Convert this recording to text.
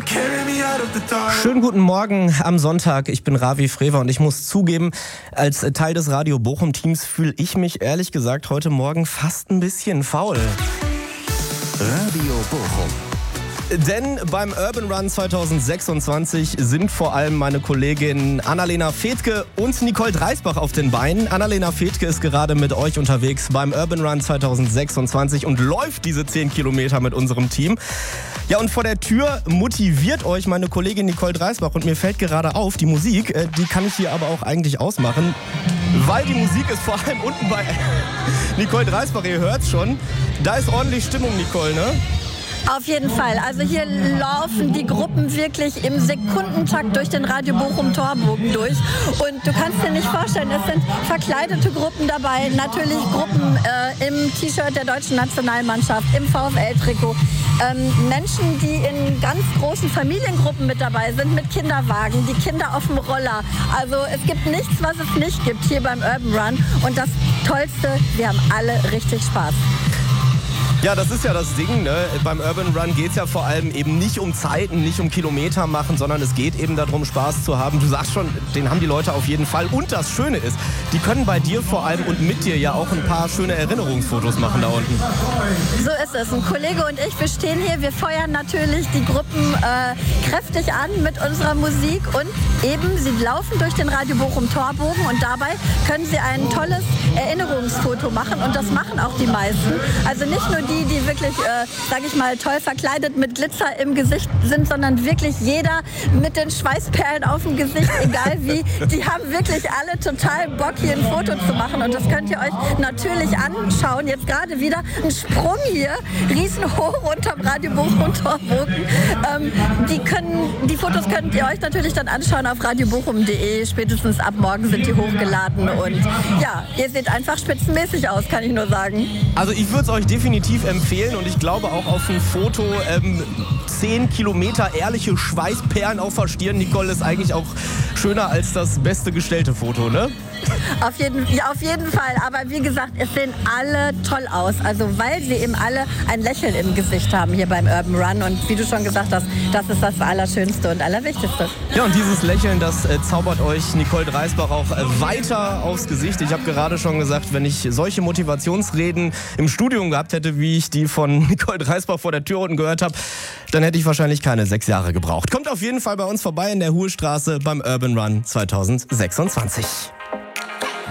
Schönen guten Morgen am Sonntag. Ich bin Ravi Frewer und ich muss zugeben, als Teil des Radio Bochum-Teams fühle ich mich ehrlich gesagt heute Morgen fast ein bisschen faul. Radio Bochum. Denn beim Urban Run 2026 sind vor allem meine Kolleginnen Annalena Fethke und Nicole Dreisbach auf den Beinen. Annalena Fethke ist gerade mit euch unterwegs beim Urban Run 2026 und läuft diese 10 Kilometer mit unserem Team. Ja, und vor der Tür motiviert euch meine Kollegin Nicole Dreisbach. Und mir fällt gerade auf, die Musik, die kann ich hier aber auch eigentlich ausmachen. Weil die Musik ist vor allem unten bei Nicole Dreisbach, ihr hört's schon. Da ist ordentlich Stimmung, Nicole, ne? Auf jeden Fall. Also hier laufen die Gruppen wirklich im Sekundentakt durch den Radio Bochum Torbogen durch. Und du kannst dir nicht vorstellen, es sind verkleidete Gruppen dabei. Natürlich Gruppen im T-Shirt der deutschen Nationalmannschaft, im VfL-Trikot. Menschen, die in ganz großen Familiengruppen mit dabei sind, mit Kinderwagen, die Kinder auf dem Roller. Also es gibt nichts, was es nicht gibt hier beim Urban Run. Und das Tollste, wir haben alle richtig Spaß. Ja, das ist ja das Ding, ne? Beim Urban Run geht es ja vor allem eben nicht um Zeiten, nicht um Kilometer machen, sondern es geht eben darum, Spaß zu haben. Du sagst schon, den haben die Leute auf jeden Fall. Und das Schöne ist, die können bei dir vor allem und mit dir ja auch ein paar schöne Erinnerungsfotos machen da unten. So ist es. Ein Kollege und ich, wir stehen hier, wir feuern natürlich die Gruppen kräftig an mit unserer Musik und eben, sie laufen durch den Radio Bochum Torbogen und dabei können sie ein tolles Erinnerungsfoto machen und das machen auch die meisten. Also nicht nur die wirklich, sage ich mal, toll verkleidet mit Glitzer im Gesicht sind, sondern wirklich jeder mit den Schweißperlen auf dem Gesicht, egal wie. Die haben wirklich alle total Bock, hier ein Foto zu machen und das könnt ihr euch natürlich anschauen. Jetzt gerade wieder ein Sprung hier, riesenhoch unterm Radio Bochum Torbogen. Die Fotos könnt ihr euch natürlich dann anschauen auf radiobochum.de. Spätestens ab morgen sind die hochgeladen und ja, ihr seht einfach spitzenmäßig aus, kann ich nur sagen. Also ich würde es euch definitiv empfehlen und ich glaube auch auf ein Foto 10 Kilometer ehrliche Schweißperlen auf der Stirn, Nicole, ist eigentlich auch schöner als das beste gestellte Foto, ne? Auf jeden Fall, aber wie gesagt, es sehen alle toll aus, also weil sie eben alle ein Lächeln im Gesicht haben hier beim Urban Run und wie du schon gesagt hast, das ist das Allerschönste und Allerwichtigste. Ja, und dieses Lächeln, das zaubert euch Nicole Dreisbach auch weiter aufs Gesicht. Ich habe gerade schon gesagt, wenn ich solche Motivationsreden im Studium gehabt hätte, wie ich die von Nicole Dreisbach vor der Tür unten gehört habe, dann hätte ich wahrscheinlich keine 6 Jahre gebraucht. Kommt auf jeden Fall bei uns vorbei in der Huhestraße beim Urban Run 2026.